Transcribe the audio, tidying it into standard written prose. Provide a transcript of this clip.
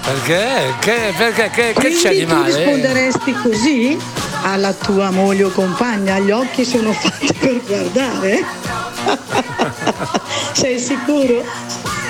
Perché? Che c'è Quindi di tu male? risponderesti così alla tua moglie o compagna? Gli occhi sono fatti per guardare? Sei sicuro?